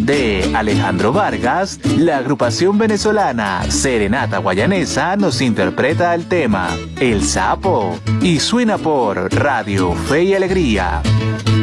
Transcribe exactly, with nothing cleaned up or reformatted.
De Alejandro Vargas, la agrupación venezolana Serenata Guayanesa nos interpreta el tema El Sapo y suena por Radio Fe y Alegría.